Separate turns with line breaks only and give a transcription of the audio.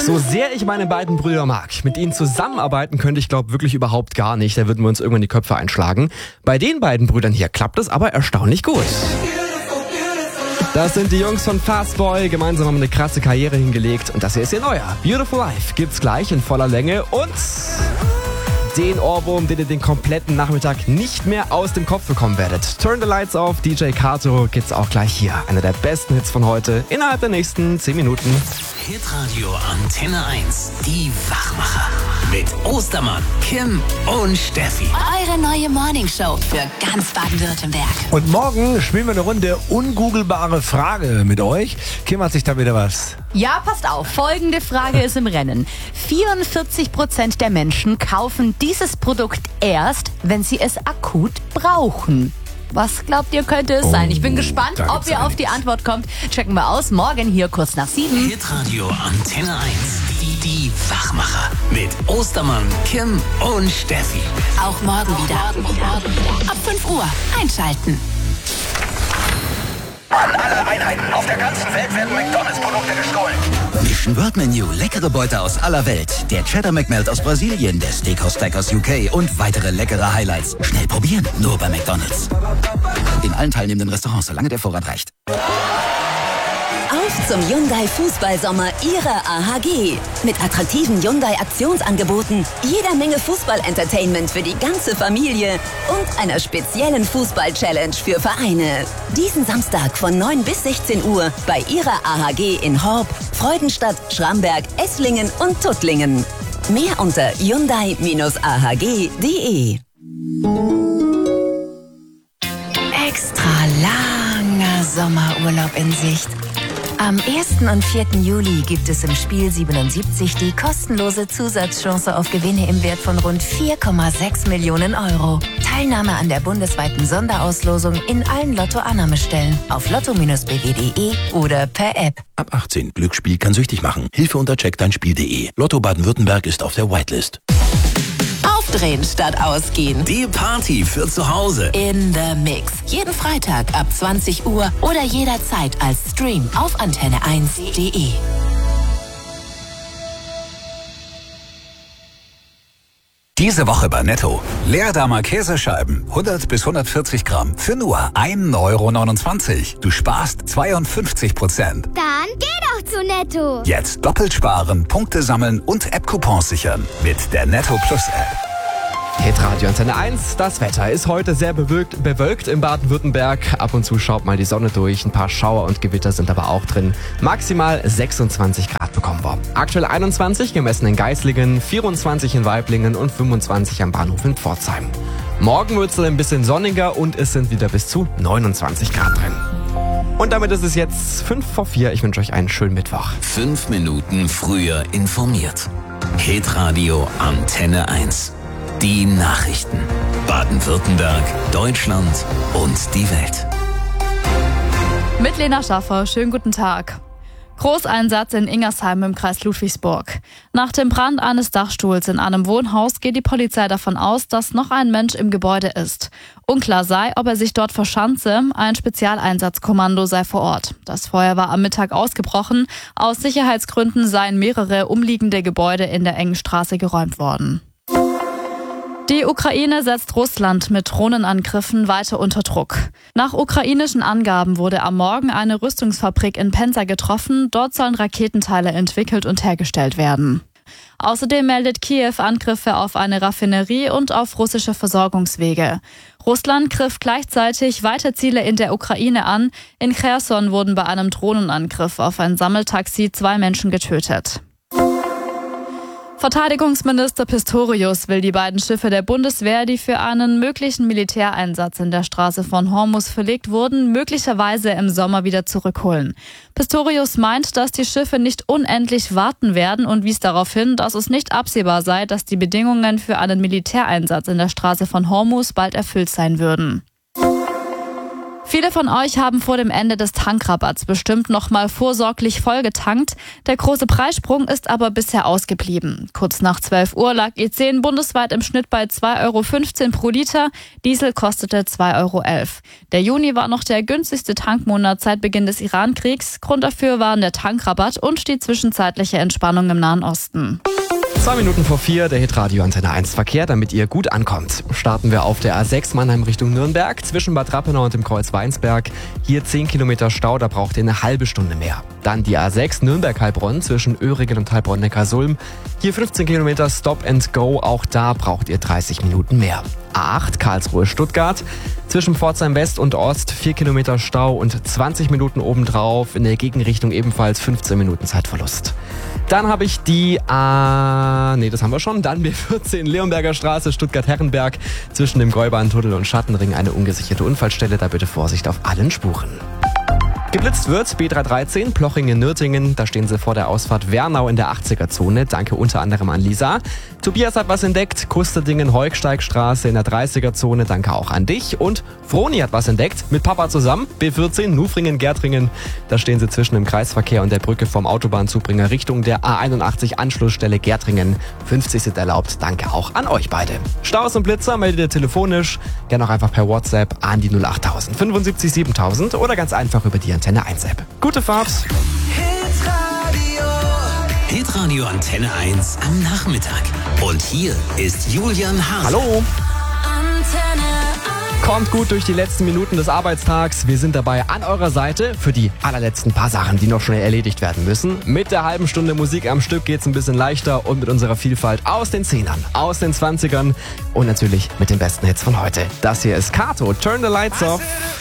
So sehr ich meine beiden Brüder mag, mit ihnen zusammenarbeiten könnte ich wirklich überhaupt gar nicht. Da würden wir uns irgendwann die Köpfe einschlagen. Bei den beiden Brüdern hier klappt es aber erstaunlich gut. Das sind die Jungs von Fastboy. Gemeinsam haben eine krasse Karriere hingelegt. Und das hier ist ihr neuer. Beautiful Life gibt's gleich in voller Länge. Und den Ohrwurm, den ihr den kompletten Nachmittag nicht mehr aus dem Kopf bekommen werdet. Turn the Lights Off, DJ Kato gibt's auch gleich hier. Einer der besten Hits von heute innerhalb der nächsten 10 Minuten.
Hitradio Antenne 1, die Wachmacher. Mit Ostermann, Kim und Steffi.
Eure neue Morningshow für ganz Baden-Württemberg.
Und morgen spielen wir eine Runde ungoogelbare Frage mit euch. Kim, hat sich da wieder was?
Ja, passt auf. Folgende Frage ist im Rennen. 44% der Menschen kaufen dieses Produkt erst, wenn sie es akut brauchen. Was glaubt ihr, könnte es sein? Ich bin gespannt, ob ihr auf die Antwort kommt. Checken wir aus. Morgen hier kurz nach 7.
Hitradio Antenne 1, die Wachmacher. Mit Ostermann, Kim und Steffi.
Auch morgen wieder. Ab 5 Uhr einschalten.
An alle Einheiten auf der ganzen Welt werden McDonalds-Produkte gestohlen.
Mission World Menu, leckere Beute aus aller Welt. Der Cheddar McMelt aus Brasilien, der Steakhouse Stack aus UK und weitere leckere Highlights. Schnell probieren, nur bei McDonalds. In allen teilnehmenden Restaurants, solange der Vorrat reicht.
Auf zum Hyundai Fußballsommer Ihrer AHG. Mit attraktiven Hyundai Aktionsangeboten, jeder Menge Fußball-Entertainment für die ganze Familie und einer speziellen Fußball-Challenge für Vereine. Diesen Samstag von 9 bis 16 Uhr bei Ihrer AHG in Horb, Freudenstadt, Schramberg, Esslingen und Tuttlingen. Mehr unter hyundai-ahg.de.
Extra langer Sommerurlaub in Sicht. Am 1. und 4. Juli gibt es im Spiel 77 die kostenlose Zusatzchance auf Gewinne im Wert von rund 4,6 Millionen Euro. Teilnahme an der bundesweiten Sonderauslosung in allen Lotto-Annahmestellen auf lotto-bw.de oder per App.
Ab 18. Glücksspiel kann süchtig machen. Hilfe unter checkdeinspiel.de. Lotto Baden-Württemberg ist auf der Whitelist.
Aufdrehen statt ausgehen.
Die Party für zu Hause.
In the Mix. Jeden Freitag ab 20 Uhr oder jederzeit als Stream auf antenne1.de.
Diese Woche bei Netto. Leerdamer Käsescheiben, 100 bis 140 Gramm, für nur 1,29 €. Du sparst 52%.
Dann geh doch zu Netto.
Jetzt doppelt sparen, Punkte sammeln und App-Coupons sichern. Mit der Netto Plus App.
Hitradio Antenne 1. Das Wetter ist heute sehr bewölkt in Baden-Württemberg. Ab und zu schaut mal die Sonne durch. Ein paar Schauer und Gewitter sind aber auch drin. Maximal 26 Grad bekommen wir. Aktuell 21 gemessen in Geislingen, 24 in Waiblingen und 25 am Bahnhof in Pforzheim. Morgen wird es ein bisschen sonniger und es sind wieder bis zu 29 Grad drin. Und damit ist es jetzt 5 vor 4. Ich wünsche euch einen schönen Mittwoch.
5 Minuten früher informiert. Hitradio Antenne 1. Die Nachrichten. Baden-Württemberg, Deutschland und die Welt.
Mit Lena Schaffer, schönen guten Tag. Großeinsatz in Ingersheim im Kreis Ludwigsburg. Nach dem Brand eines Dachstuhls in einem Wohnhaus geht die Polizei davon aus, dass noch ein Mensch im Gebäude ist. Unklar sei, ob er sich dort verschanze. Ein Spezialeinsatzkommando sei vor Ort. Das Feuer war am Mittag ausgebrochen. Aus Sicherheitsgründen seien mehrere umliegende Gebäude in der engen Straße geräumt worden. Die Ukraine setzt Russland mit Drohnenangriffen weiter unter Druck. Nach ukrainischen Angaben wurde am Morgen eine Rüstungsfabrik in Penza getroffen. Dort sollen Raketenteile entwickelt und hergestellt werden. Außerdem meldet Kiew Angriffe auf eine Raffinerie und auf russische Versorgungswege. Russland griff gleichzeitig weitere Ziele in der Ukraine an. In Cherson wurden bei einem Drohnenangriff auf ein Sammeltaxi 2 Menschen getötet. Verteidigungsminister Pistorius will die beiden Schiffe der Bundeswehr, die für einen möglichen Militäreinsatz in der Straße von Hormuz verlegt wurden, möglicherweise im Sommer wieder zurückholen. Pistorius meint, dass die Schiffe nicht unendlich warten werden und wies darauf hin, dass es nicht absehbar sei, dass die Bedingungen für einen Militäreinsatz in der Straße von Hormuz bald erfüllt sein würden. Viele von euch haben vor dem Ende des Tankrabatts bestimmt nochmal vorsorglich vollgetankt. Der große Preissprung ist aber bisher ausgeblieben. Kurz nach 12 Uhr lag E10 bundesweit im Schnitt bei 2,15 € pro Liter. Diesel kostete 2,11 €. Der Juni war noch der günstigste Tankmonat seit Beginn des Iran-Kriegs. Grund dafür waren der Tankrabatt und die zwischenzeitliche Entspannung im Nahen Osten.
2 Minuten vor 4, der Hitradio Antenne 1 Verkehr, damit ihr gut ankommt. Starten wir auf der A6 Mannheim Richtung Nürnberg, zwischen Bad Rappenau und dem Kreuz Weinsberg. Hier 10 Kilometer Stau, da braucht ihr eine halbe Stunde mehr. Dann die A6 Nürnberg-Heilbronn zwischen Öhringen und Heilbronn-Neckarsulm. Hier 15 Kilometer Stop and Go, auch da braucht ihr 30 Minuten mehr. A8 Karlsruhe-Stuttgart, zwischen Pforzheim West und Ost 4 Kilometer Stau und 20 Minuten obendrauf, in der Gegenrichtung ebenfalls 15 Minuten Zeitverlust. Dann habe ich die das haben wir schon. Dann B14 Leonberger Straße, Stuttgart-Herrenberg, zwischen dem Gäubahntunnel und Schattenring eine ungesicherte Unfallstelle, da bitte Vorsicht auf allen Spuren. Geblitzt wird B313 Plochingen-Nürtingen, da stehen sie vor der Ausfahrt Wernau in der 80er-Zone. Danke unter anderem an Lisa. Tobias hat was entdeckt, Kusterdingen-Heugsteigstraße in der 30er-Zone, danke auch an dich. Und Froni hat was entdeckt, mit Papa zusammen, B14 Nufringen-Gärtringen. Da stehen sie zwischen dem Kreisverkehr und der Brücke vom Autobahnzubringer Richtung der A81 Anschlussstelle Gärtringen. 50 sind erlaubt, danke auch an euch beide. Staus und Blitzer meldet ihr telefonisch, gerne auch einfach per WhatsApp an die 08000 75 7000 oder ganz einfach über die Antenne 1 App. Gute Fahrt!
Hitradio Antenne 1 am Nachmittag. Und hier ist Julian Hase.
Hallo! Kommt gut durch die letzten Minuten des Arbeitstags. Wir sind dabei an eurer Seite für die allerletzten paar Sachen, die noch schnell erledigt werden müssen. Mit der halben Stunde Musik am Stück geht's ein bisschen leichter und mit unserer Vielfalt aus den 10ern, aus den 20ern und natürlich mit den besten Hits von heute. Das hier ist Kato, Turn the Lights Off.